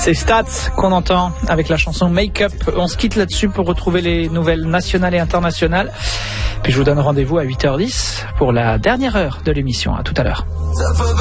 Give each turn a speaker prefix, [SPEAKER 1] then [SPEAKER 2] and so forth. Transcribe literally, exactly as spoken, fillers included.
[SPEAKER 1] C'est Stats qu'on entend avec la chanson Make Up. On se quitte là-dessus pour retrouver les nouvelles nationales et internationales. Puis je vous donne rendez-vous à huit heures dix pour la dernière heure de l'émission. À tout à l'heure.